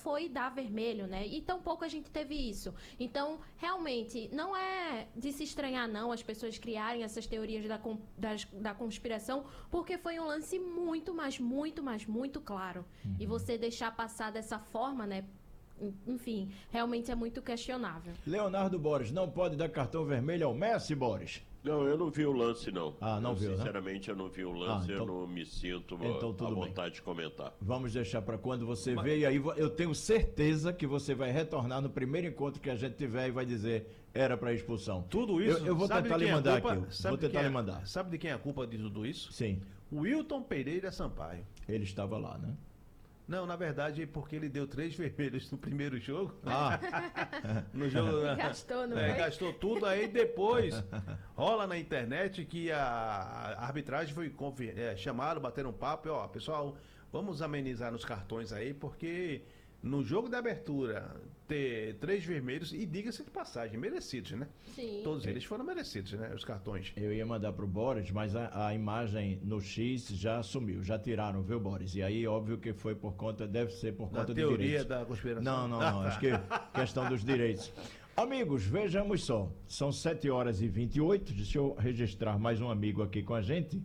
foi dar vermelho, né? E tampouco a gente teve isso. Então, realmente, não é de se estranhar, não, as pessoas criarem essas teorias da conspiração, porque foi um lance muito, mas muito claro. E você deixar passar dessa forma, né? Enfim, realmente é muito questionável. Leonardo Boris, não pode dar cartão vermelho ao Messi, Boris? Não, eu não vi o lance, não. Não viu, sinceramente, né? eu não vi o lance, então, eu não me sinto à vontade de comentar. Vamos deixar para quando você ver, e aí eu tenho certeza que você vai retornar no primeiro encontro que a gente tiver e vai dizer, era para expulsão. Tudo isso, eu vou tentar lhe mandar aqui. Vou tentar lhe mandar. Sabe de quem é a culpa de tudo isso? Sim. Wilton Pereira Sampaio. Ele estava lá, né? Não, na verdade, porque ele deu 3 vermelhos no primeiro jogo. No jogo. Gastou, não é? Gastou tudo, aí depois rola na internet que a arbitragem foi chamaram, bateram um papo e, pessoal, vamos amenizar nos cartões aí, porque no jogo da abertura ter 3 vermelhos, e diga-se de passagem, merecidos, né? Sim. Todos eles foram merecidos, né? Os cartões. Eu ia mandar pro Boris, mas a imagem no X já sumiu, já tiraram, viu, Boris? E aí, óbvio que foi deve ser por conta dos direitos. Teoria da conspiração. Não, acho que questão dos direitos. Amigos, vejamos só, são 7h28, deixa eu registrar mais um amigo aqui com a gente.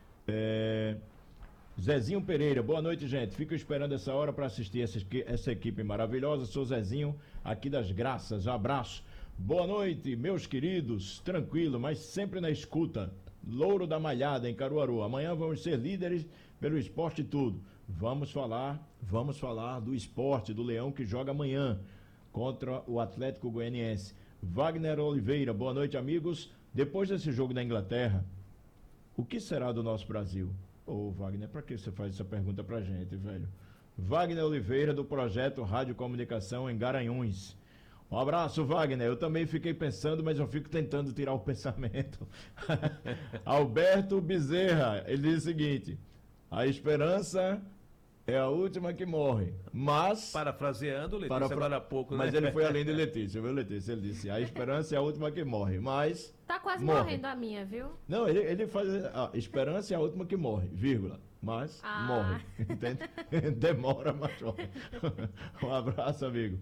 Zezinho Pereira, boa noite, gente. Fico esperando essa hora para assistir essa equipe maravilhosa. Sou Zezinho, aqui das Graças. Um abraço. Boa noite, meus queridos. Tranquilo, mas sempre na escuta. Louro da Malhada, em Caruaru. Amanhã vamos ser líderes pelo esporte e tudo. Vamos falar do esporte, do Leão que joga amanhã contra o Atlético Goianiense. Wagner Oliveira, boa noite, amigos. Depois desse jogo da Inglaterra, o que será do nosso Brasil? Wagner, para que você faz essa pergunta pra gente, velho? Wagner Oliveira, do projeto Rádio Comunicação em Garanhuns. Um abraço, Wagner. Eu também fiquei pensando, mas eu fico tentando tirar o pensamento. Alberto Bezerra, ele diz o seguinte: a esperança é a última que morre, mas... Parafraseando, Letícia, agora há pouco, né? Mas ele foi além de Letícia, viu, Letícia? Ele disse, a esperança é a última que morre, mas... Tá quase morre. morrendo a minha, viu? Não, ele faz... A esperança é a última que morre, vírgula, mas morre. Entende? Demora, mas morre. Um abraço, amigo.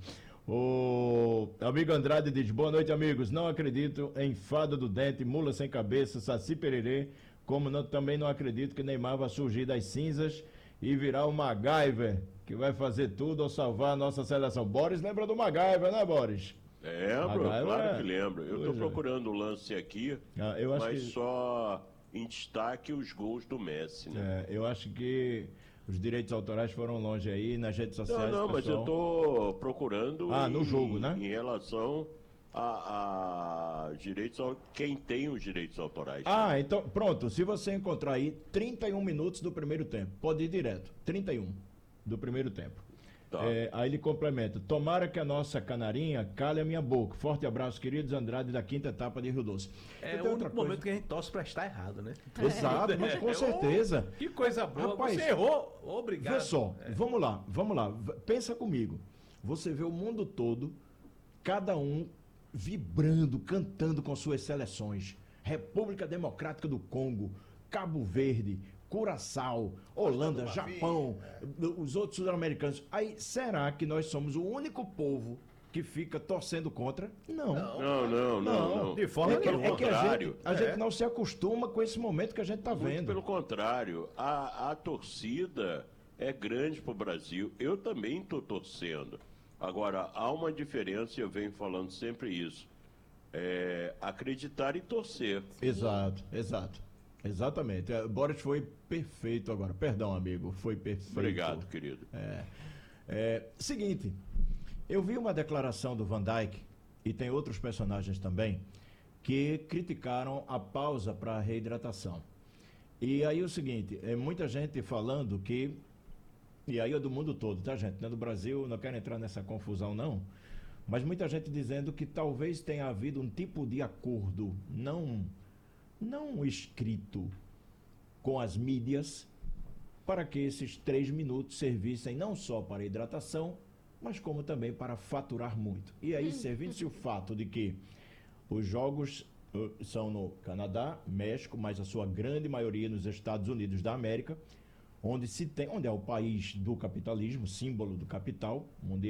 O amigo Andrade diz, boa noite, amigos. Não acredito em Fada do Dente, Mula Sem Cabeça, Saci Pererê, como também não acredito que Neymar vai surgir das cinzas e virar o MacGyver, que vai fazer tudo ao salvar a nossa seleção. Boris lembra do MacGyver, né, Boris? Claro que lembro. Eu estou procurando o lance aqui, mas só em destaque os gols do Messi, né? Eu acho que os direitos autorais foram longe aí nas redes sociais. Não, mas eu estou procurando no jogo, né? Em relação a direitos, quem tem os direitos autorais. Então, pronto, se você encontrar aí 31 minutos do primeiro tempo, pode ir direto, 31 do primeiro tempo. Tá. Aí ele complementa, tomara que a nossa canarinha cale a minha boca. Forte abraço, queridos. Andrade da quinta etapa de Rio Doce. É o único momento que a gente torce pra estar errado, né? Exato, mas com certeza. Que coisa boa. Rapaz, você errou, obrigado. Vê só, vamos lá, pensa comigo. Você vê o mundo todo, cada um vibrando, cantando com suas seleções. República Democrática do Congo, Cabo Verde, Curaçao, Holanda, Japão, os outros sul-americanos. Aí, será que nós somos o único povo que fica torcendo contra? Não. De forma nenhuma. É que a gente não se acostuma com esse momento que a gente está vendo. Pelo contrário, a torcida é grande para o Brasil. Eu também estou torcendo. Agora, há uma diferença, e eu venho falando sempre isso. Acreditar e torcer. Exato. Exatamente. Boris foi perfeito agora. Perdão, amigo. Foi perfeito. Obrigado, querido. Seguinte, eu vi uma declaração do Van Dijk, e tem outros personagens também, que criticaram a pausa para a reidratação. E aí o seguinte, muita gente falando que... E aí é do mundo todo, tá, gente? Não é do Brasil, não quero entrar nessa confusão, não. Mas muita gente dizendo que talvez tenha havido um tipo de acordo, não escrito, com as mídias, para que esses 3 minutos servissem não só para hidratação, mas como também para faturar muito. E aí, servindo-se o fato de que os jogos são no Canadá, México, mas a sua grande maioria nos Estados Unidos da América, onde é o país do capitalismo, símbolo do capital mundial.